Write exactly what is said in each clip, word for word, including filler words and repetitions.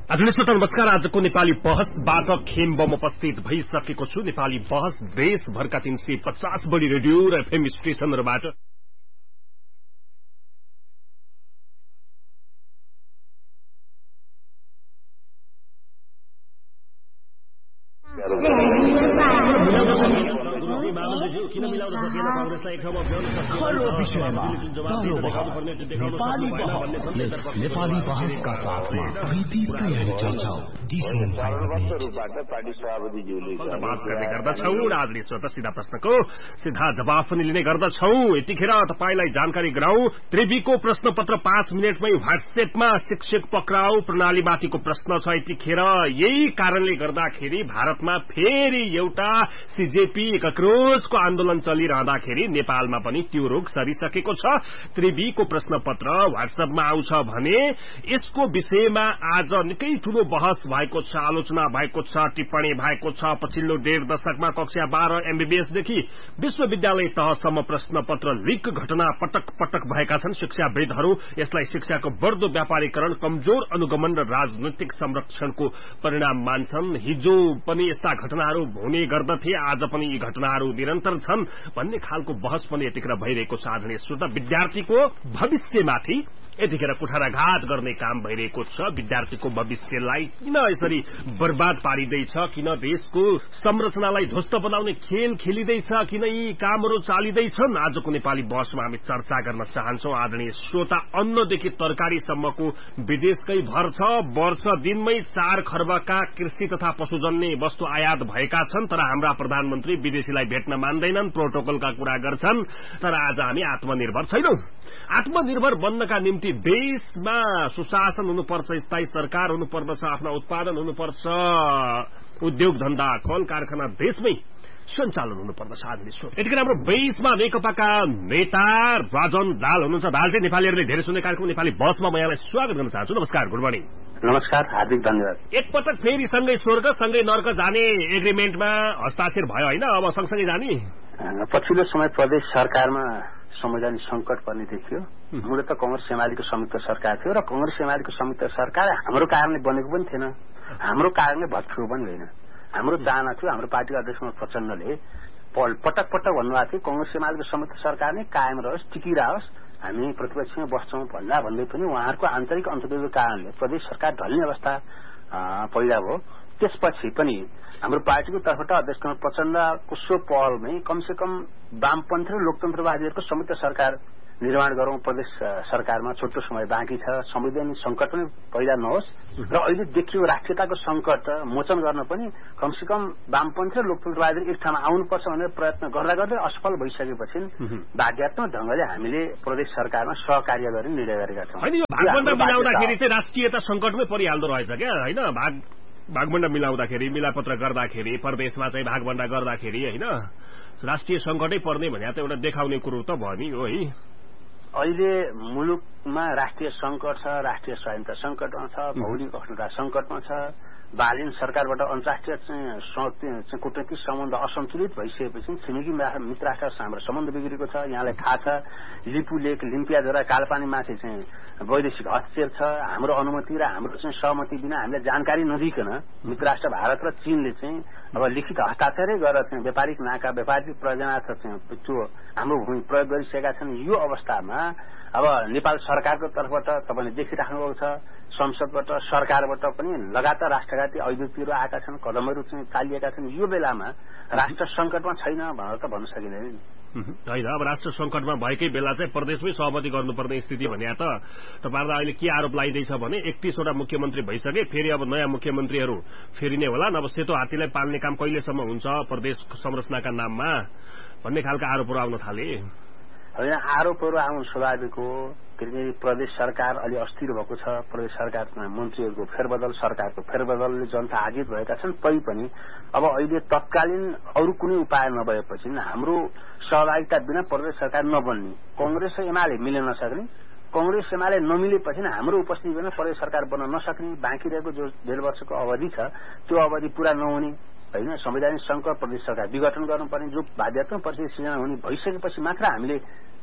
आदरणीय श्रोता नमस्कार। आजको नेपाली बहसबाट खेम बम उपस्थित भइसकेको छु। नेपाली बहस देशभरका तीन सय पचास बढी रेडियो र एफएम स्टेशनहरूबाट किन मिलाउन सकिएन कांग्रेसलाई एक ठाउँमा ल्याउन नेपाली बहसका साथमा प्रीति तयारी चल्छ। बात गर्ने गर्दछौ आदरणीय श्रोता। सिधा प्रश्नको सिधा जवाफ पनि लिने गर्दछौ। यतिखेर तपाईलाई जानकारी गराउँ, त्रिवीको प्रश्न पत्र पाँच मिनटमै व्हाट्सएपमा शिक्षक पक्राउ प्रणालीमाथिको प्रश्न छ। यतिखेर यही कारणले गर्दाखेरि भारतमा फेरि एउटा सीजेपी कक्रोचको आन्दोलन चलिरहँदाखेरि नेपालमा पनि त्यो रोग सरिसकेको छ। त्रिवीको प्रश्न पत्र व्हाट्सएपमा आउँछ भने यसको विषयमा आज निकै ठूलो बहस भएको छ, आलोचना भएको छ, टिप्पणी भएको छ। पछिल्लो डेढ दशकमा कक्षा बाह्र एमबीबीएसदेखि विश्वविद्यालय तहसम्म प्रश्न पत्र लीक घटना पटक पटक भएका छन्। शिक्षाविदहरू यसलाई शिक्षाको बढ्दो व्यापारीकरण, कमजोर अनुगमन र राजनैतिक संरक्षणको परिणाम मान्छन्। हिजो पनि यस्ता घटनाहरू हुने गर्दथे, आज पनि यी घटनाहरू निरन्तर छन् भन्ने खालको बहस पनि यतिखेर भइरहेको छ। आदरणीय श्रोता, विद्यार्थीको भविष्यमाथि यतिखेर कुठाराघात गर्ने काम भइरहेको छ। विद्यार्थीको भविष्यलाई किन यसरी बर्बाद पारिँदैछ, किन देशको संरचनालाई ध्वस्त बनाउने खेल खेलिँदैछ, किन यी कामहरू चालिँदैछन्, आजको नेपाली बहसमा हामी चर्चा गर्न चाहन्छौं। आदरणीय श्रोता, अन्नदेखि तरकारीसम्मको विदेशकै भर छ। वर्ष दिनमै चार खर्बका कृषि तथा पशुजन्य वस्तु आयात भएका छन्, तर हाम्रा प्रधानमन्त्री विदेशीलाई भेट्न मान्दैनन्, प्रोटोकलका कुरा गर्छन्। तर आज हामी आत्मनिर्भर छैनौं। आत्मनिर्भर बन्नका निम्ति देशमा सुशासन हुनुपर्छ, स्थायी सरकार हुनुपर्दछ, आफ्ना उत्पादन हुनुपर्छ, उद्योग धन्दा कल कारखाना देशमै सञ्चालन हुनुपर्दछ। यतिखेर हाम्रो बेसमा नेकपाका नेता राजन दाल हुनुहुन्छ। दाल चाहिँ नेपालीहरूले धेरै सुन्ने कार्यक्रम नेपाली बसमा म यहाँलाई स्वागत गर्न चाहन्छु। नमस्कार, गुड मर्निङ। नमस्कार, हार्दिक धन्यवाद। एकपटक फेरि सँगै स्वर्ग सँगै नर्क जाने एग्रिमेन्टमा हस्ताक्षर भयो होइन, अब सँगसँगै जाने। पछिल्लो समय प्रदेश सरकारमा संवैधानिक संकट पर्ने देखियो। मूल त कांग्रेस एमालेको संयुक्त सरकार थियो र कांग्रेस एमालेको संयुक्त सरकार हाम्रो कारणले बनेको पनि थिएन, हाम्रो कारणले भत्किएको पनि होइन। हाम्रो चाहना थियो, हाम्रो पार्टीका अध्यक्ष प्रचण्डले पटक पटक भन्नुभएको थियो कांग्रेस एमालेको संयुक्त सरकार नै कायम रहोस्, टिकिरहोस्, हामी प्रतिपक्षमा बस्छौं भन्दा भन्दै पनि उहाँहरूको आन्तरिक अन्तर्गतको कारणले प्रदेश सरकार ढल्ने अवस्था पैदा भयो। त्यसपछि पनि हाम्रो पार्टीको तर्फबाट अध्यक्ष प्रचण्डको सो पहलमै कमसे कम वामपन्थी र लोकतन्त्रवादीहरूको संयुक्त सरकार निर्माण गरौं। प्रदेश सरकारमा छोटो समय बाँकी छ, संवैधानिक संकट पनि पैदा नहोस् र अहिले देखियो राष्ट्रियताको संकट मोचन गर्न पनि कमसे कम वामपन्थी र लोकतन्त्रवादी एक ठाउँमा आउनुपर्छ भनेर प्रयत्न गर्दा गर्दै असफल भइसकेपछि भाग्यात्मक ढंगले हामीले प्रदेश सरकारमा सहकार्य गर्ने निर्णय गरेका छौं। भागभण्डा मिलाउँदाखेरि चाहिँ राष्ट्रियता संकटमै परिहाल्दो रहेछ क्या होइन। भाग भागभण्डा मिलाउँदाखेरि, मिलापत्र गर्दाखेरि, प्रदेशमा चाहिँ भागभण्डा गर्दाखेरि होइन राष्ट्रिय संकटै पर्ने भने त एउटा देखाउने कुरो त भयो नि हो है। अहिले मुलुकमा राष्ट्रिय संकट छ, राष्ट्रिय स्वाधीनता संकटमा छ, भौगोलिक अखण्डता संकटमा छ। बालिन सरकारबाट अन्तर्राष्ट्रिय कूटनीतिक सम्बन्ध असन्तुलित भइसकेपछि छिमेकी मित्र राष्ट्रसँग हाम्रो सम्बन्ध बिग्रेको छ। यहाँलाई थाहा छ, लिपु लेक, लिम्पियाद्वारा कालपानीमाथि चाहिँ वैदेशिक हस्तक्षेप छ। हाम्रो अनुमति र हाम्रो चाहिँ सहमति बिना हामीले जानकारी नदिकन मित्र राष्ट्र भारत र चीनले चाहिँ अब लिखित हस्ताक्षरै गरेर चाहिँ व्यापारिक नाका, व्यापारिक प्रयोजनार्थ चाहिँ त्यो हाम्रो भूमि प्रयोग गरिसकेका छन्। यो अवस्थामा अब नेपाल सरकारको तर्फबाट तपाईँले देखिराख्नु भएको छ, संसदबाट सरकारबाट पनि लगातार राष्ट्रघाती अभिव्यक्तिहरू आएका छन्, कदमहरू चाहिँ चालिएका छन्। यो बेलामा राष्ट्र संकटमा छैन भनेर त भन्न सकिँदैन नि होइन। अब राष्ट्र संकटमा भएकै बेला चाहिँ प्रदेशमै सहमति गर्नुपर्ने स्थिति भने त तपाईँहरूलाई अहिले के आरोप लगाइँदैछ भने एकतीसवटा मुख्यमन्त्री भइसके, फेरि अब नयाँ मुख्यमन्त्रीहरू फेरि नै होला। अब सेतो हात्तीलाई पाल्ने काम कहिलेसम्म हुन्छ प्रदेश संरचनाका नाममा भन्ने खालका आरोपहरू आउन थाले। होइन, आरोपहरू आउनु स्वाभाविक हो, किनकि प्रदेश सरकार अलि अस्थिर भएको छ। प्रदेश सरकारमा मन्त्रीहरूको फेरबदल, सरकारको फेरबदलले जनता आजित भएका छन्। तैपनि अब अहिले तत्कालीन अरू कुनै उपाय नभएपछि हाम्रो सहभागिता बिना प्रदेश सरकार नबन्ने, कांग्रेस र एमाले मिल्न नसक्ने, कांग्रेस एमाले नमिलेपछि हाम्रो उपस्थिति बिना प्रदेश सरकार बन्न नसक्ने, बाँकी रहेको जो डेढ वर्षको अवधि छ त्यो अवधि पूरा नहुने होइन। संवैधानिक संकट प्रदेश सरकार विघटन गर्नुपर्ने जो बाध्यात्मक परिस्थिति सिर्जना हुने भइसकेपछि मात्र हामीले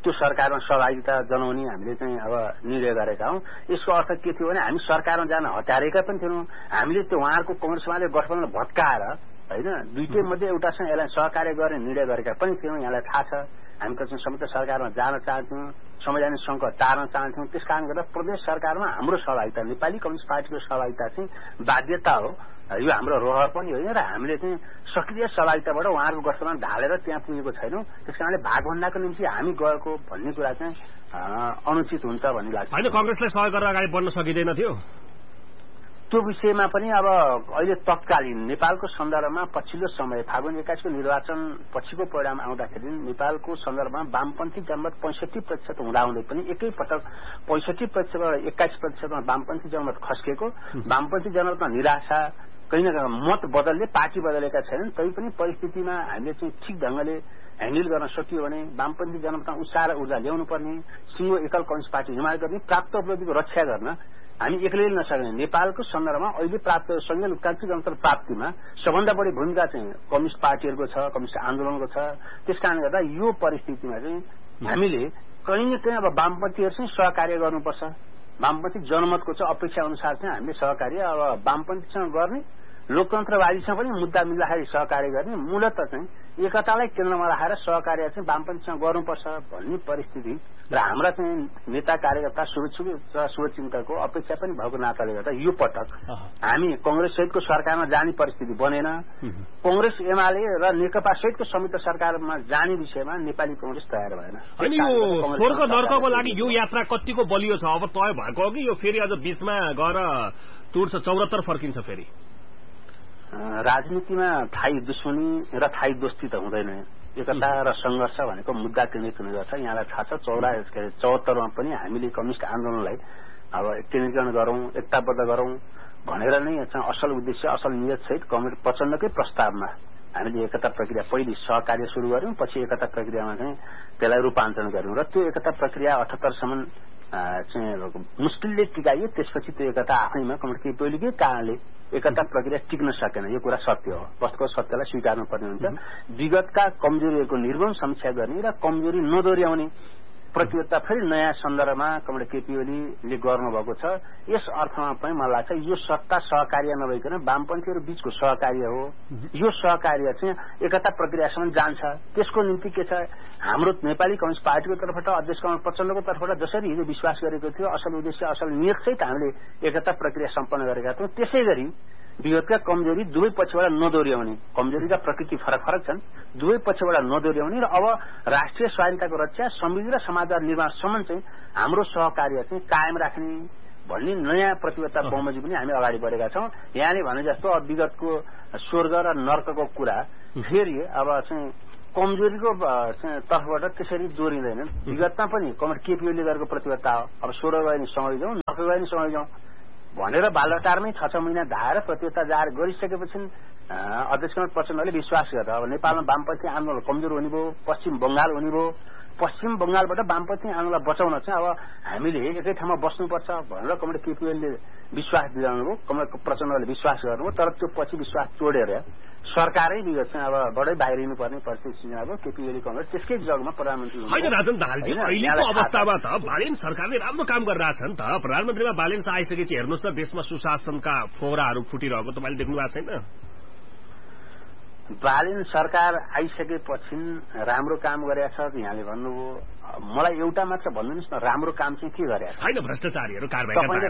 त्यो सरकारमा सहभागिता जनाउने हामीले चाहिँ अब निर्णय गरेका हौं। यसको अर्थ के थियो भने हामी सरकारमा जान हतारेका पनि थियौं। हामीले त्यो उहाँहरूको कांग्रेसमाले गठबन्धन भत्काएर हैन दुईटै मध्ये एउटासँग यसलाई सहकार्य गर्ने निर्णय गरेका पनि थियौं। यहाँलाई थाहा छ हामी चाहिँ संयुक्त सरकारमा जान चाहन्थ्यौं, संवैधानिक सङ्घ टार्न चाहन्थ्यौं। त्यसकारण गर्दा प्रदेश सरकारमा हाम्रो सहभागिता नेपाली कम्युनिस्ट पार्टीको सहभागिता चाहिँ बाध्यता हो। यो हाम्रो रोहर पनि होइन र हामीले चाहिँ सक्रिय सहभागिताबाट उहाँहरूको गठबन्धन ढालेर त्यहाँ पुगेको छैनौं। त्यसकारणले भागभन्दाको निम्ति हामी गएको भन्ने कुरा चाहिँ अनुचित हुन्छ भन्ने लाग्छ। होइन, कांग्रेसलाई सहयोग गरेर अगाडि बढ्न सकिँदैन थियो त्यो विषयमा पनि अब अहिले तत्कालीन नेपालको सन्दर्भमा पछिल्लो समय फागुन एक्काइसको निर्वाचन पछिको परिणाम आउँदाखेरि नेपालको सन्दर्भमा वामपन्थी जनमत पैंसठी प्रतिशत हुँदाहुँदै पनि एकै पटक पैंसठी प्रतिशतबाट एक्काइस प्रतिशतमा वामपन्थी जनमत खस्केको, वामपन्थी जनमतमा निराशा, कहीँ न कहीँ मत बदलले पार्टी बदलेका छैनन्। तैपनि परिस्थितिमा हामीले चाहिँ ठिक ढंगले ह्यान्डल गर्न सकियो भने वामपन्थी जनमतमा उत्साह र ऊर्जा ल्याउनु पर्ने, सिंगो एकल कम्युनिस्ट पार्टी निर्माण गर्ने, प्राप्त उपलब्धिको रक्षा गर्न हामी एक्लै नसक्ने। नेपालको सन्दर्भमा अहिले प्राप्त संघीय लोकतान्त्रिक गणतन्त्र प्राप्तिमा सबभन्दा बढी भूमिका चाहिँ कम्युनिस्ट पार्टीहरूको छ, कम्युनिस्ट आन्दोलनको छ। त्यसकारण गर्दा यो परिस्थितिमा चाहिँ हामीले कहीँ न कहीँ अब वामपन्थीहरूसँग सहकार्य गर्नुपर्छ। वामपन्थी जनमतको चाहिँ अपेक्षा अनुसार चाहिँ हामीले सहकार्य अब वामपन्थीसँग गर्ने, लोकतन्त्रवादीसँग पनि मुद्दा मिल्दाखेरि सहकार्य गर्ने, मूलत चाहिँ एकतालाई केन्द्रमा राखेर सहकार्य चाहिँ वामपन्थीसँग गर्नुपर्छ भन्ने परिस्थिति र हाम्रा चाहिँ नेता कार्यकर्ता शुभचिन्तकको अपेक्षा पनि भएको नाताले गर्दा यो पटक हामी कंग्रेस सहितको सरकारमा जाने परिस्थिति बनेन। कंग्रेस एमाले र नेकपा सहितको संयुक्त सरकारमा जाने विषयमा नेपाली कंग्रेस तयार भएन। अनि यो स्वर्ग नर्कको लागि यो यात्रा कतिको बलियो छ? अब तय भएको हो कि यो फेरि अझ बीचमा गएर टुर्छ चौरात्तर फर्किन्छ? फेरि राजनीतिमा थाई दुश्मनी र थाई दोस्ती त हुँदैन। एकता र संघर्ष भनेको मुद्दा केन्द्रित हुने गर्छ। यहाँलाई थाहा छ चौरा चौहत्तरमा पनि हामीले कम्युनिस्ट आन्दोलनलाई अब केन्द्रीकरण गरौं, एकताबद्ध गरौं भनेर नै चाहिँ असल उद्देश्य, असल नियत सहित कमरेड प्रचण्डकै प्रस्तावमा हामीले एकता प्रक्रिया पहिले सहकार्य सुरु गर्यौं, पछि एकता प्रक्रियामा चाहिँ त्यसलाई रूपान्तरण गर्यौं र त्यो एकता प्रक्रिया अठहत्तरसम्म चाहिँ मुस्किलले टिकाइयो। त्यसपछि त्यो एकता आफैमा कमरेड केपीओलीकै कारणले एकता प्रक्रिया टिक्न सकेन। यो कुरा सत्य हो, वस्तुको सत्यलाई स्वीकार्नु पर्ने हुन्छ। विगतका कमजोरीहरूको निर्मम समीक्षा गर्ने र कमजोरी नदोर्याउने प्रतिबद्धता फेरि नयाँ सन्दर्भमा कमरेड केपीओलीले गर्नुभएको छ। यस अर्थमा पनि मलाई लाग्छ यो सत्ता सहकार्य नभइकन वामपन्थीहरू बीचको सहकार्य हो। यो सहकार्य चाहिँ एकता प्रक्रियासम्म जान्छ। त्यसको निम्ति के छ, हाम्रो नेपाली कम्युनिस्ट पार्टीको तर्फबाट अध्यक्ष कमल प्रचण्डको तर्फबाट जसरी हिजो विश्वास गरेको थियो, असल उद्देश्य असल नियत सहित हामीले एकता प्रक्रिया सम्पन्न गरेका थियौं, त्यसै गरी विगतका कमजोरी दुवै पक्षबाट नदोर्याउने, कमजोरीका प्रकृति फरक फरक छन्, दुवै पक्षबाट नदोर्याउने र अब राष्ट्रिय स्वाधीनताको रक्षा, समृद्धि र समाजवाद निर्माणसम्म चाहिँ हाम्रो सहकार्य चाहिँ कायम राख्ने भन्ने नयाँ प्रतिबद्धता बमोजिम पनि हामी अगाडि बढेका छौं। यहाँले भने जस्तो अब विगतको स्वर्ग र नर्कको कुरा फेरि अब चाहिँ कमजोरीको तर्फबाट त्यसरी जोडिँदैन। विगतमा पनि कमरेड केपीओलीले गरेको प्रतिबद्धता हो, अब स्वर्ग गए नि सँगै जाउँ, नर्क गए नि सँगै जाउँ भनेर बालटारमै छ छ महिना धाएर प्रतिबद्धता जाहेर गरिसकेपछि अध्यक्ष कमल प्रचण्डले विश्वास गर्दा अब नेपालमा वामपन्थी आन्दोलन कमजोर हुने भयो, पश्चिम बंगाल हुने भयो, पश्चिम बंगालबाट वामपन्थी आन्दोलनलाई बचाउन चाहिँ अब हामीले एकै ठाउँमा बस्नुपर्छ भनेर कमरेड केपीओलीले विश्वास दिलाउनु भयो, कमरेड प्रचण्डले विश्वास गर्नुभयो। तर त्यो पछि विश्वास तोडेर सरकारै विगत चाहिँ अब बडै बाहिरिनु पर्ने परिस्थिति सिर्जना भयो। केपीओली कङ्ग्रेस त्यसकै जगमा प्रधानमन्त्री होइन। राजन दाहालजी, अहिलेको अवस्थामा त बालेन सरकारले राम्रो काम गरिरहेछ नि त। प्रधानमन्त्रीमा बालेन आइसकेपछि हेर्नुहोस् न, देशमा सुशासनका फोहराहरू फुटिरहेको तपाईँले देख्नु भएको छैन? बालेन सरकार आइसकेपछि राम्रो काम गरेका छ यहाँले भन्नुभयो। मलाई एउटा मात्र भन्नुहोस् न, राम्रो काम चाहिँ के गरेका छ? होइन, भ्रष्टाचारीहरू तपाईँले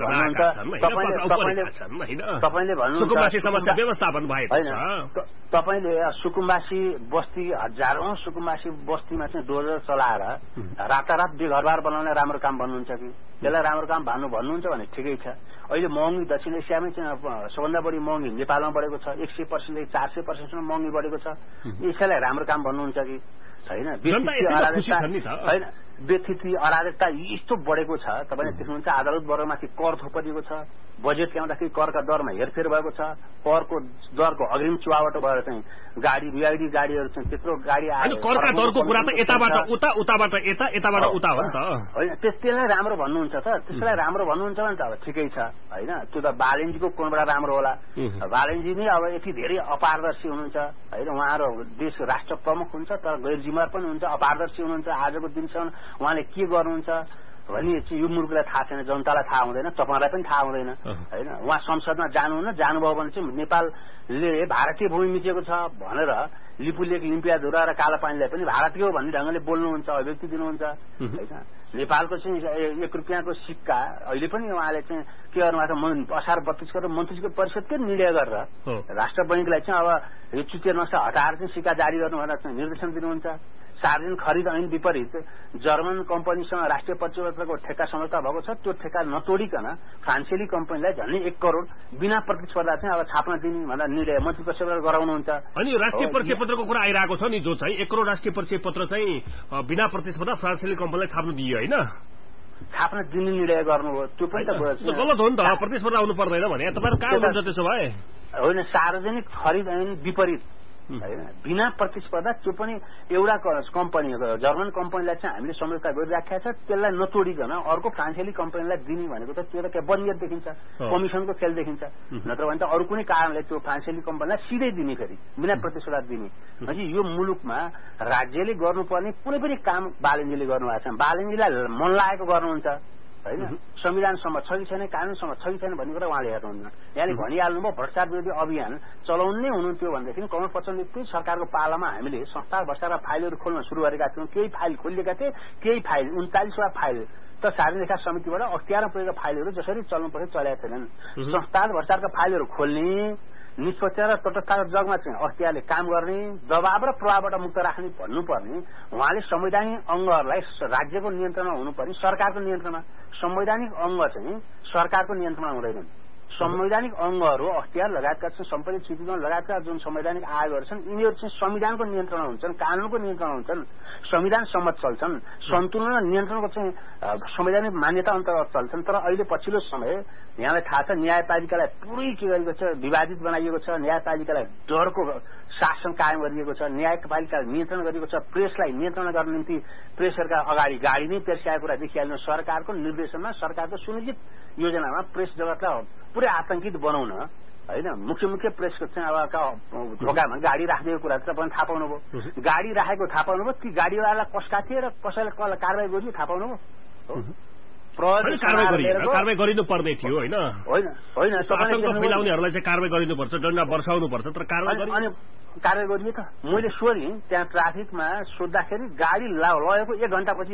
भन्नुहुन्छ व्यवस्थापन भएको छ। तपाईँले सुकुम्बासी बस्ती, हजारौं सुकुम्बासी बस्तीमा चाहिँ डोजर चलाएर रातारात बेघरबार बनाउने राम्रो काम भन्नुहुन्छ कि? त्यसलाई राम्रो काम भन्नु भन्नुहुन्छ भने ठिकै छ। अहिले महँगी दक्षिण एसियामै चाहिँ सबभन्दा बढी महँगी नेपालमा बढेको छ, एक सय पर्सेन्टदेखि चार सय पर्सेन्टसम्म महँगी बढेको छ। यसैलाई राम्रो काम भन्नुहुन्छ कि छैन? होइन, व्यथिति अराजकता यस्तो बढेको छ, तपाईँले देख्नुहुन्छ अदालत वर्गमाथि कर थोपिएको छ, बजेट ल्याउँदाखेरि करका दरमा हेरफेर भएको छ, करको दरको अग्रिम चुहावट भएर चाहिँ गाडी भिआइडी गाडीहरू चाहिँ त्यत्रो गाडी आयो। करका दरको कुरा त यताबाट उता, उताबाट यता, यताबाट उता हो नि त। होइन, त्यसलाई राम्रो भन्नुहुन्छ त, त्यसलाई राम्रो भन्नुहुन्छ भने त अब ठिकै छ। होइन, त्यो त बालेनजीको कोणबाट राम्रो होला। बालेनजी नै अब यति धेरै अपारदर्शी हुनुहुन्छ। होइन, उहाँहरू देशको राष्ट्र प्रमुख हुन्छ तर गैर जिम्मेवार पनि हुन्छ, अपारदर्शी हुनुहुन्छ। आजको दिनसम्म उहाँले के गर्नुहुन्छ भने चाहिँ यो मुलुकलाई थाहा छैन, जनतालाई थाहा हुँदैन, तपाईँलाई पनि थाहा हुँदैन होइन। उहाँ संसदमा जानुहुन्न, जानुभयो भने चाहिँ नेपालले भारतीय भूमि मिचेको छ भनेर लिपुलेक लिम्पियाधुरा र कालापानीलाई पनि भारतीय हो भन्ने ढङ्गले बोल्नुहुन्छ, अभिव्यक्ति दिनुहुन्छ होइन। नेपालको चाहिँ एक रुपियाँको सिक्का अहिले पनि उहाँले चाहिँ के गर्नुभएको छ, असार बत्तीस गरेर मन्त्रीको परिषदकै निर्णय गरेर राष्ट्र बैङ्कलाई चाहिँ अब यो चुतिया नक्सा हटाएर चाहिँ सिक्का जारी गर्नु भनेर चाहिँ निर्देशन दिनुहुन्छ। सार्वजनिक खरिद ऐन विपरीत जर्मन कम्पनीसँग राष्ट्रिय प्रतिस्पर्धाको ठेक्का समझौता भएको छ, त्यो ठेक्का नतोडिकन फ्रान्सेली कम्पनीलाई झन्डै एक करोड बिना प्रतिस्पर्धा चाहिँ अब छाप्न दिने भनेर निर्णय मन्त्री परिषदले गराउनुहुन्छ। अनि राष्ट्रिय परिचय पत्रको कुरा आइरहेको छ नि, जो चाहिँ एक करोड राष्ट्रिय परिचय पत्र चाहिँ बिना प्रतिस्पर्धा फ्रान्सेली कम्पनीलाई छाप्न दियो होइन, छाप्न दिने निर्णय गर्नुभयो। त्यो पनि त गलत हो नि त, प्रतिस्पर्धा हुनु पर्दैन भने तपाईँहरू कहाँ हुनुहुन्छ त्यसो भए? होइन, सार्वजनिक खरिद ऐन विपरीत होइन, बिना प्रतिस्पर्धा त्यो पनि एउटा कम्पनी जर्मन कम्पनीलाई चाहिँ हामीले सम्झौता गरिराखेका छ, त्यसलाई नतोडिकन अर्को फ्रान्सेली कम्पनीलाई दिने भनेको त त्यो त क्या बनियत देखिन्छ, कमिसनको खेल देखिन्छ। नत्र भने त अरू कुनै कारणले त्यो फ्रान्सेली कम्पनीलाई सिधै दिने, फेरि बिना प्रतिस्पर्धा दिने। भनेपछि यो मुलुकमा राज्यले गर्नुपर्ने कुनै पनि काम बालेनजीले गर्नुभएको छ, बालेनजीलाई मन लागेको गर्नुहुन्छ होइन। संविधानसम्म छ कि छैन, कानूनसम्म छ कि छैन भन्ने कुरा उहाँले हेर्नुहुन्न। यहाँले भनिहाल्नुभयो भ्रष्टाचार विरोधी अभियान चलाउनै हुनुहुन्थ्यो भनेदेखि कमल पचौरीकै सरकारको पालामा हामीले संस्था भ्रष्टाचार फाइलहरू खोल्न सुरु गरेका थियौँ। केही फाइल खोलिएका थिए, केही फाइल उन्चालिसवटा फाइल त सार्वजनिक लेखा समितिबाट अख्तियारमा पुगेका फाइलहरू जसरी चल्नु पर्यो चलेका थिएनन्। संस्था भ्रष्टाचारका फाइलहरू खोल्ने, निष्पक्ष र तटस्थताको जगमा चाहिँ अख्तियारले काम गर्ने, दबाव र प्रभावबाट मुक्त राख्ने भन्नुपर्ने उहाँले संवैधानिक अङ्गहरूलाई राज्यको नियन्त्रणमा हुनुपर्ने, सरकारको नियन्त्रणमा। संवैधानिक अङ्ग चाहिँ सरकारको नियन्त्रणमा हुँदैनन्। संवैधानिक अङ्गहरू अख्तियार लगायतका चाहिँ सम्पत्ति स्वीकृति लगायतका जुन संवैधानिक आयोगहरू छन् यिनीहरू चाहिँ संविधानको नियन्त्रणमा हुन्छन्, कानूनको नियन्त्रणमा हुन्छन्, संविधान सम्मत चल्छन्, सन्तुलन र नियन्त्रणको चाहिँ संवैधानिक मान्यता अन्तर्गत चल्छन्। तर अहिले पछिल्लो समय यहाँलाई थाहा छ न्यायपालिकालाई पुरै के गरेको छ, विभाजित बनाइएको छ, न्यायपालिकालाई डरको शासन कायम गरिएको छ, न्यायपालिकालाई नियन्त्रण गरिएको छ, प्रेसलाई नियन्त्रण गर्ने निम्ति प्रेसहरूका अगाडि गाडी नै पेर्सिआएको कुरा देखिहाल्नु। सरकारको निर्देशनमा, सरकारको सुनिश्चित योजनामा प्रेस जगतलाई पुरै आतंकित बनाउन होइन, मुख्य मुख्य प्रेसको चाहिँ अब ढोकामा गाडी राखिदिएको कुरा तपाईँ थाहा पाउनुभयो। गाडी राखेको थाहा पाउनुभयो, ती गाडीवालालाई कसका थिए र कसैलाई कसलाई कारवाही गरियो थाहा पाउनुभयो? कारवाही गरिनु पर्ने थियो होइन होइन होइन आतंक फैलाउनेहरूलाई चाहिँ कारवाही गरिनुपर्छ, डन्डा बर्साउनुपर्छ, तर कारवाही अनि कारवाही गरियो त। मैले सोधेँ त्यहाँ ट्राफिकमा सोद्धाखेरि गाडी लगेको एक घण्टापछि